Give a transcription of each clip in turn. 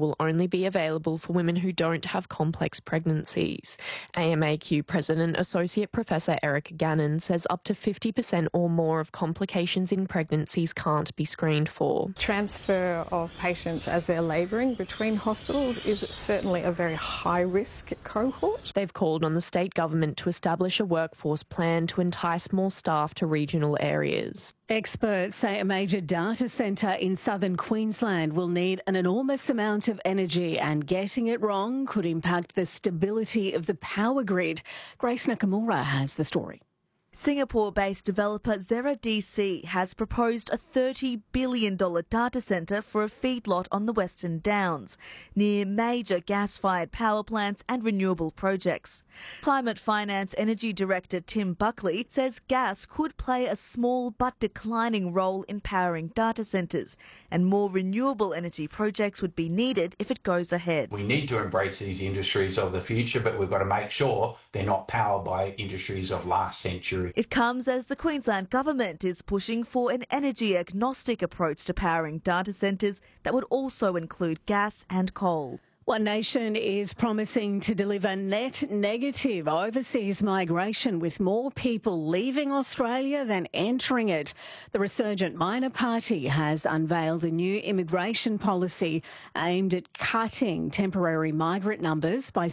will only be available for women who don't have complex pregnancies. AMAQ President Associate Professor Eric Gannon says up to 50% or more of complications in pregnancies can't be screened for. Transfer of patients as they're labouring between hospitals is certainly a very high-risk cohort. They've called on the state government to establish a workforce plan to entice more staff to regional areas. Experts say a major data centre in southern Queensland will need an enormous amount of energy, and getting it wrong could impact the stability of the power grid. Grace Nakamura has the story. Singapore-based developer Zera DC has proposed a $30 billion data centre for a feedlot on the Western Downs, near major gas-fired power plants and renewable projects. Climate Finance Energy Director Tim Buckley says gas could play a small but declining role in powering data centres, and more renewable energy projects would be needed if it goes ahead. We need to embrace these industries of the future, but we've got to make sure they're not powered by industries of last century. It comes as the Queensland Government is pushing for an energy-agnostic approach to powering data centres that would also include gas and coal. One Nation is promising to deliver net negative overseas migration, with more people leaving Australia than entering it. The resurgent Minor Party has unveiled a new immigration policy aimed at cutting temporary migrant numbers by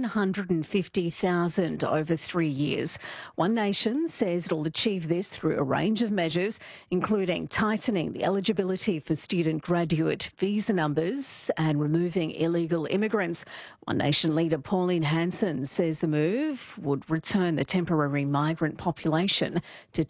750,000 over 3 years. One Nation says it'll achieve this through a range of measures, including tightening the eligibility for student graduate visa numbers and removing illegal immigrants. One Nation leader Pauline Hanson says the move would return the temporary migrant population to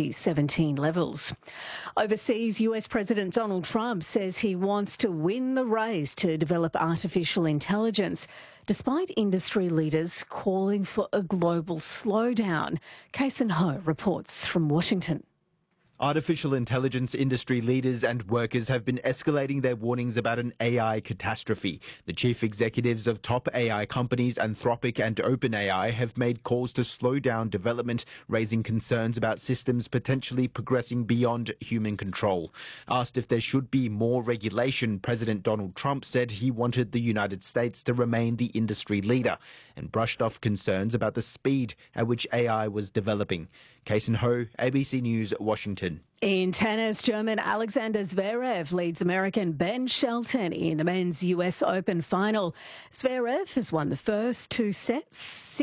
2017 levels. Overseas, US President Donald Trump says he wants to win the race to develop artificial intelligence, despite industry leaders calling for a global slowdown. Kason Ho reports from Washington. Artificial intelligence industry leaders and workers have been escalating their warnings about an AI catastrophe. The chief executives of top AI companies Anthropic and OpenAI have made calls to slow down development, raising concerns about systems potentially progressing beyond human control. Asked if there should be more regulation, President Donald Trump said he wanted the United States to remain the industry leader and brushed off concerns about the speed at which AI was developing. Kason Ho, ABC News, Washington. In tennis, German Alexander Zverev leads American Ben Shelton in the men's US Open final. Zverev has won the first two sets,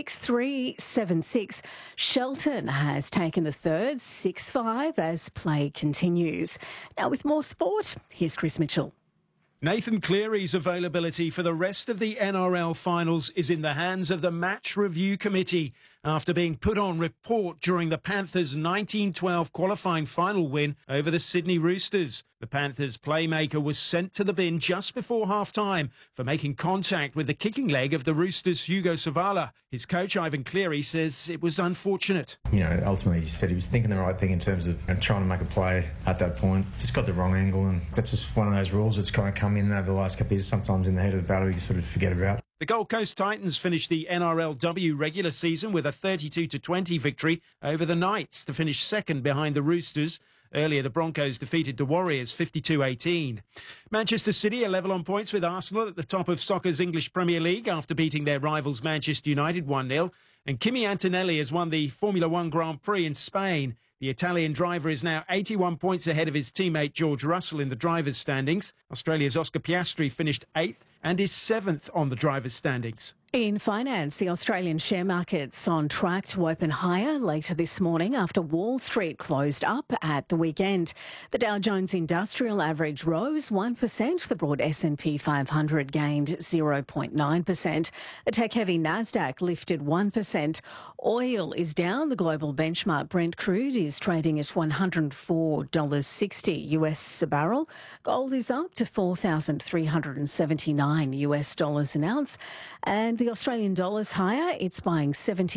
6-3, 7-6. Shelton has taken the third, 6-5, as play continues. Now with more sport, here's Chris Mitchell. Nathan Cleary's availability for the rest of the NRL finals is in the hands of the Match Review Committee after being put on report during the Panthers' 1912 qualifying final win over the Sydney Roosters. The Panthers' playmaker was sent to the bin just before half-time for making contact with the kicking leg of the Roosters' Hugo Savala. His coach, Ivan Cleary, says it was unfortunate. Ultimately he said he was thinking the right thing in terms of trying to make a play at that point. Just got the wrong angle, and that's just one of those rules that's kind of come in over the last couple of years. Sometimes in the head of the battle you sort of forget about. The Gold Coast Titans finished the NRLW regular season with a 32-20 victory over the Knights to finish second behind the Roosters. Earlier, the Broncos defeated the Warriors 52-18. Manchester City are level on points with Arsenal at the top of soccer's English Premier League after beating their rivals Manchester United 1-0. And Kimi Antonelli has won the Formula One Grand Prix in Spain. The Italian driver is now 81 points ahead of his teammate George Russell in the drivers' standings. Australia's Oscar Piastri finished 8th and is 7th on the drivers' standings. In finance, the Australian share market's on track to open higher later this morning after Wall Street closed up at the weekend. The Dow Jones Industrial Average rose 1%. The broad S&P 500 gained 0.9%. The tech-heavy Nasdaq lifted 1%. Oil is down. The global benchmark Brent crude is trading at $104.60 US a barrel. Gold is up to $4,379 US dollars an ounce. And the Australian dollar's higher. It's buying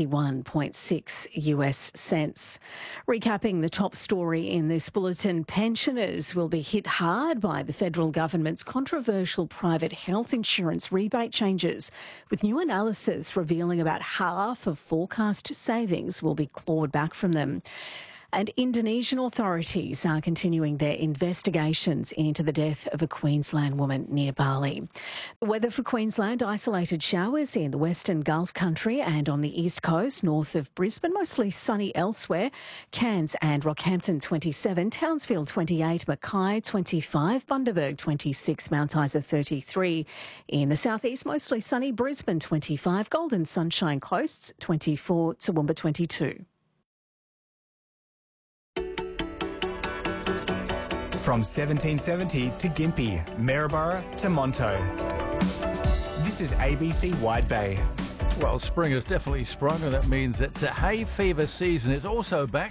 71.6 US cents. Recapping the top story in this bulletin, pensioners will be hit hard by the federal government's controversial private health insurance rebate changes, with new analysis revealing about half of forecast savings will be clawed back from them. And Indonesian authorities are continuing their investigations into the death of a Queensland woman near Bali. The weather for Queensland: isolated showers in the Western Gulf Country and on the east coast, north of Brisbane, mostly sunny elsewhere. Cairns and Rockhampton 27, Townsville 28, Mackay 25, Bundaberg 26, Mount Isa 33. In the southeast, mostly sunny, Brisbane 25, Golden Sunshine Coast 24, Toowoomba 22. From 1770 to Gympie, Maryborough to Monto. This is ABC Wide Bay. Well, spring has definitely sprung, and that means that hay fever season is also back.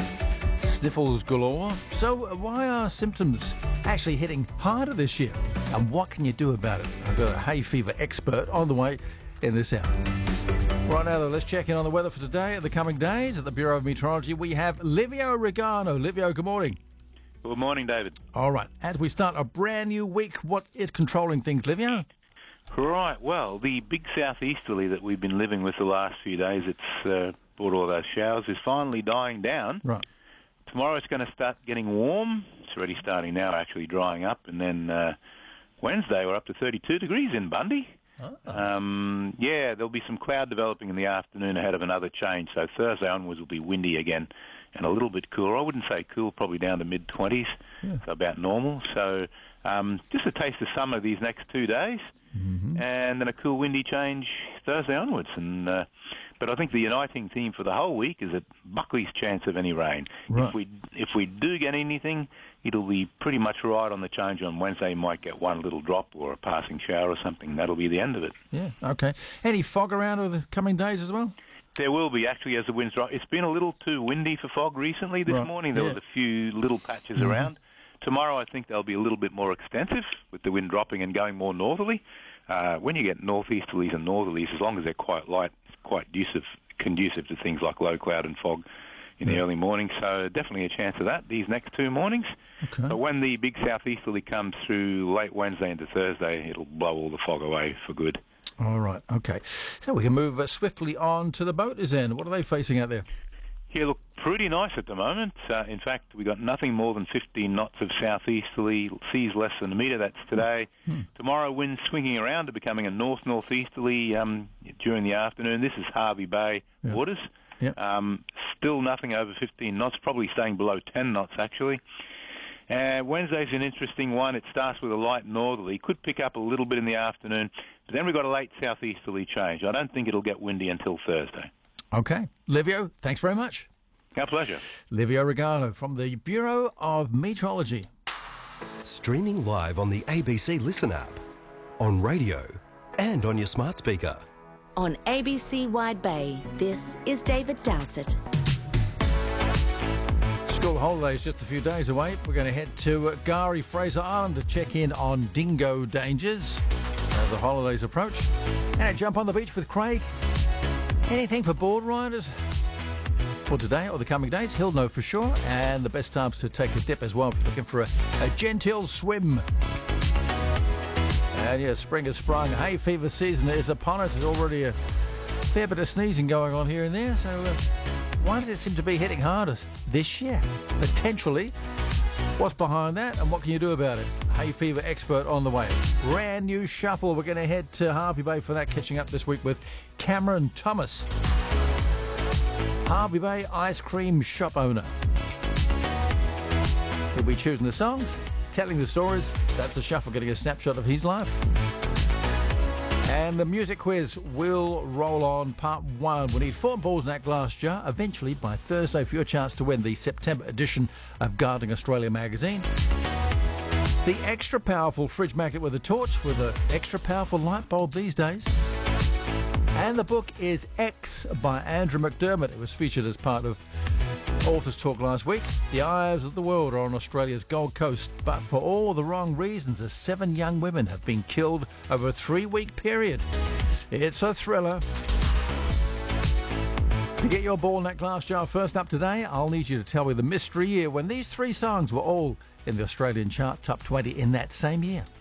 Sniffles galore. So why are symptoms actually hitting harder this year? And what can you do about it? I've got a hay fever expert on the way in this hour. Right now, though, let's check in on the weather for today and the coming days. At the Bureau of Meteorology, we have Livio Regano. Livio, good morning. Good morning, David. All right, as we start a brand new week, what is controlling things, Livio? Right, well, the big southeasterly that we've been living with the last few days, it's brought all those showers, is finally dying down. Right. Tomorrow it's going to start getting warm. It's already starting now, actually drying up. And then Wednesday we're up to 32 degrees in Bundy. Oh. Yeah, there'll be some cloud developing in the afternoon ahead of another change. So Thursday onwards will be windy again and a little bit cooler. I wouldn't say cool, probably down to mid-20s, so about normal. So just a taste of summer these next 2 days, and then a cool, windy change Thursday onwards. And but I think the uniting theme for the whole week is that Buckley's chance of any rain. Right. If we do get anything, it'll be pretty much right on the change on Wednesday. You might get one little drop or a passing shower or something. That'll be the end of it. Yeah, okay. Any fog around over the coming days as well? There will be, actually, as the winds drop. It's been a little too windy for fog recently. This morning there was a few little patches around. Tomorrow I think they'll be a little bit more extensive with the wind dropping and going more northerly. When you get northeasterlies and northerlies, as long as they're quite light, it's quite conducive to things like low cloud and fog in the early morning. So definitely a chance of that these next 2 mornings. Okay. So when the big southeasterly comes through late Wednesday into Thursday, it'll blow all the fog away for good. All right, okay. So we can move swiftly on to the boaters then. What are they facing out there? Yeah, look, pretty nice at the moment. In fact, we got nothing more than 15 knots of southeasterly, seas less than a metre. That's today. Tomorrow, winds swinging around to becoming a north-northeasterly during the afternoon. This is Harvey Bay waters. Yep. Still nothing over 15 knots, probably staying below 10 knots, actually. Wednesday's an interesting one. It starts with a light northerly. Could pick up a little bit in the afternoon. But then we've got a late southeasterly change. I don't think it'll get windy until Thursday. Okay. Livio, thanks very much. Our pleasure. Livio Regano from the Bureau of Meteorology. Streaming live on the ABC Listen app, on radio and on your smart speaker. On ABC Wide Bay, this is David Dowsett. School holidays just a few days away. We're going to head to Gari Fraser Island to check in on dingo dangers as the holidays approach. And jump on the beach with Craig. Anything for board riders for today or the coming days? He'll know for sure. And the best times to take a dip as well if you're looking for a genteel swim. And yeah, spring has sprung. Hay fever season is upon us. There's already a fair bit of sneezing going on here and there. So why does it seem to be hitting hardest this year? Potentially. What's behind that and what can you do about it? Hay fever expert on the way. Brand new shuffle. We're going to head to Harvey Bay for that, catching up this week with Cameron Thomas, Harvey Bay ice cream shop owner. He'll be choosing the songs, telling the stories. That's the shuffle, getting a snapshot of his life. And the music quiz will roll on part 1. We need 4 balls in that glass jar, eventually by Thursday, for your chance to win the September edition of Gardening Australia magazine. The extra powerful fridge magnet with a torch, with an extra powerful light bulb these days. And the book is X by Andrew McDermott. It was featured as part of Authors Talk last week. The eyes of the world are on Australia's Gold Coast, but for all the wrong reasons, as 7 young women have been killed over a 3-week period. It's a thriller. To get your ball in that glass jar first up today, I'll need you to tell me the mystery year when these 3 songs were all in the Australian chart top 20 in that same year.